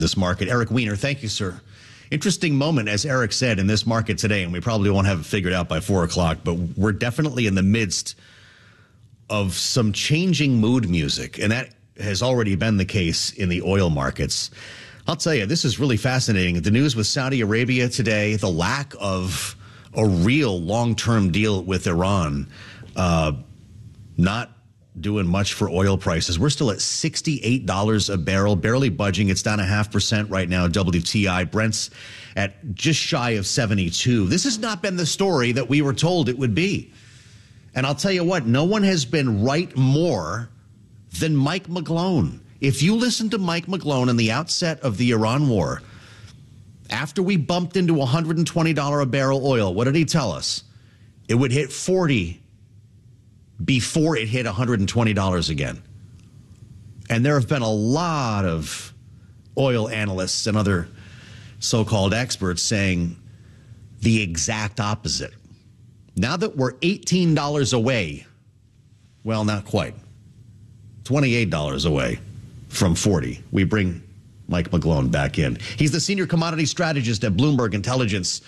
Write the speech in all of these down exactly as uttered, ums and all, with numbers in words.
this market. Eric Weiner, thank you, sir. Interesting moment, as Eric said, in this market today, and we probably won't have it figured out by four o'clock, but we're definitely in the midst of some changing mood music, and that has already been the case in the oil markets. I'll tell you, this is really fascinating. The news with Saudi Arabia today, the lack of a real long-term deal with Iran, uh, not doing much for oil prices. We're still at sixty-eight dollars a barrel, barely budging. It's down a half percent right now, W T I. Brent's at just shy of seventy-two. This has not been the story that we were told it would be. And I'll tell you what, no one has been right more than Mike McGlone. If you listen to Mike McGlone in the outset of the Iran war, after we bumped into one hundred twenty dollars a barrel oil, what did he tell us? It would hit forty before it hit one hundred twenty dollars again. And there have been a lot of oil analysts and other so-called experts saying the exact opposite. Now that we're eighteen dollars away, well, not quite, twenty-eight dollars away from forty, we bring Mike McGlone back in. He's the senior commodity strategist at Bloomberg Intelligence.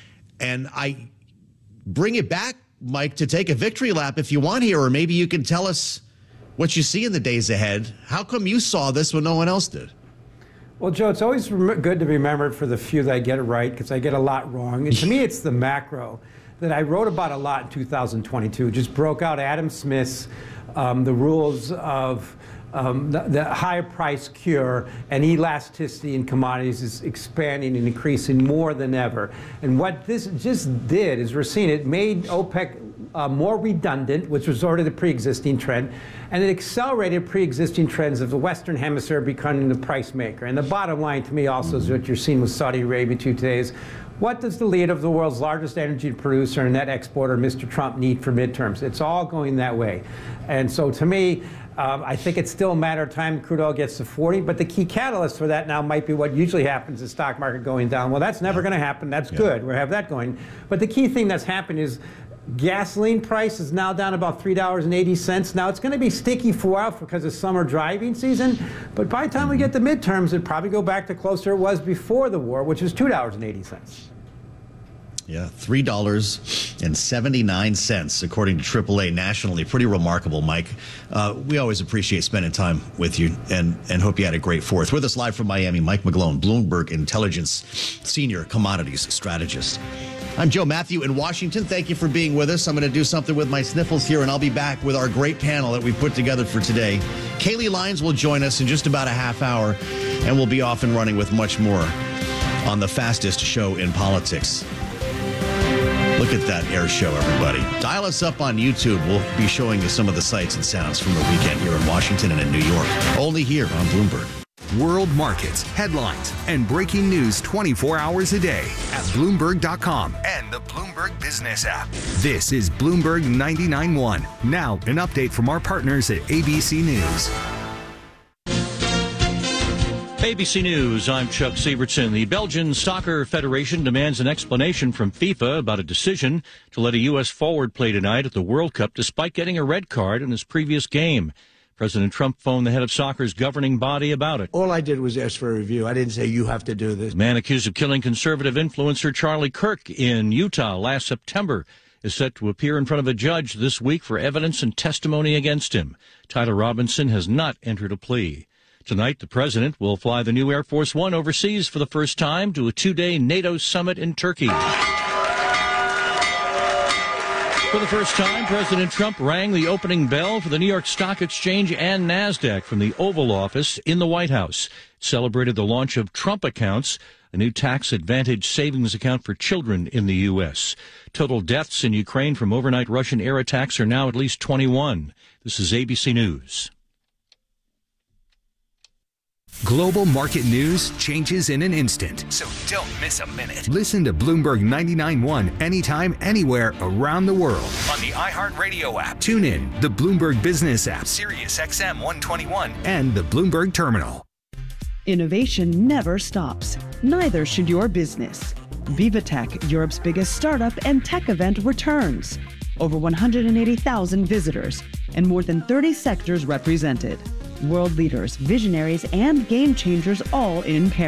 And I bring it back, Mike, to take a victory lap if you want here, or maybe you can tell us what you see in the days ahead. How come you saw this when no one else did? Well, Joe, it's always good to be remembered for the few that I get it right, because I get a lot wrong. And to me, it's the macro that I wrote about a lot in two thousand twenty-two. Just broke out Adam Smith's um, the rules of Um, the, the high price cure and elasticity in commodities is expanding and increasing more than ever. And what this just did is we're seeing it made OPEC uh, more redundant, which was already the pre-existing trend, and it accelerated pre-existing trends of the Western Hemisphere becoming the price maker. And the bottom line to me also is what you're seeing with Saudi Arabia today is, what does the leader of the world's largest energy producer and net exporter, Mister Trump, need for midterms? It's all going that way. And so to me, Um, I think it's still a matter of time crude oil gets to forty, but the key catalyst for that now might be what usually happens, the stock market going down. Well, that's never going to happen. That's yeah. good. We'll have that going. But the key thing that's happened is gasoline price is now down about three dollars and eighty cents. Now, it's going to be sticky for a while because of summer driving season, but by the time we get the midterms, it'd probably go back to closer it was before the war, which is two dollars and eighty cents. Yeah, three dollars and seventy-nine cents, according to triple A nationally. Pretty remarkable, Mike. Uh, we always appreciate spending time with you and, and hope you had a great fourth. With us live from Miami, Mike McGlone, Bloomberg Intelligence Senior Commodities Strategist. I'm Joe Matthew in Washington. Thank you for being with us. I'm going to do something with my sniffles here, and I'll be back with our great panel that we put together for today. Kaylee Lyons will join us in just about a half hour, and we'll be off and running with much more on the fastest show in politics. Look at that air show, everybody. Dial us up on YouTube. We'll be showing you some of the sights and sounds from the weekend here in Washington and in New York. Only here on Bloomberg. World markets, headlines, and breaking news twenty-four hours a day at Bloomberg dot com and the Bloomberg Business app. This is Bloomberg ninety-nine point one. Now, an update from our partners at A B C News. A B C News, I'm Chuck Sievertson. The Belgian Soccer Federation demands an explanation from FIFA about a decision to let a U S forward play tonight at the World Cup despite getting a red card in his previous game. President Trump phoned the head of soccer's governing body about it. All I did was ask for a review. I didn't say you have to do this. The man accused of killing conservative influencer Charlie Kirk in Utah last September is set to appear in front of a judge this week for evidence and testimony against him. Tyler Robinson has not entered a plea. Tonight, the president will fly the new Air Force One overseas for the first time to a two-day NATO summit in Turkey. For the first time, President Trump rang the opening bell for the New York Stock Exchange and NASDAQ from the Oval Office in the White House. It celebrated the launch of Trump Accounts, a new tax advantage savings account for children in the U S. Total deaths in Ukraine from overnight Russian air attacks are now at least twenty-one. This is A B C News. Global market news changes in an instant, so don't miss a minute. Listen to Bloomberg ninety-nine point one anytime, anywhere around the world on the iHeartRadio app. Tune in, the Bloomberg Business app, Sirius X M one twenty-one, and the Bloomberg Terminal. Innovation never stops. Neither should your business. VivaTech, Europe's biggest startup and tech event, returns. Over one hundred eighty thousand visitors and more than thirty sectors represented. World leaders, visionaries, and game changers all in Paris.